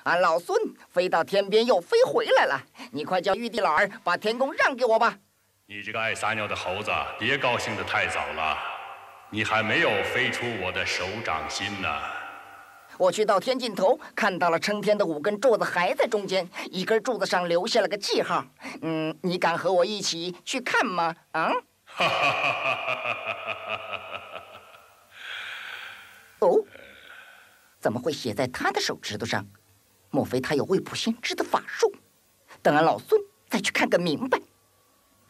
俺老孙飞到天边又飞回来了，你快叫玉帝老儿把天宫让给我吧！ 你这个爱撒尿的猴子，别高兴得太早了，你还没有飞出我的手掌心呢。 我去到天尽头，看到了撑天的5根柱子还在中间，一根柱子上留下了个记号。你敢和我一起去看吗？啊？哦，怎么会写在他的手指头上？莫非他有未卜先知的法术？等俺老孙再去看个明白。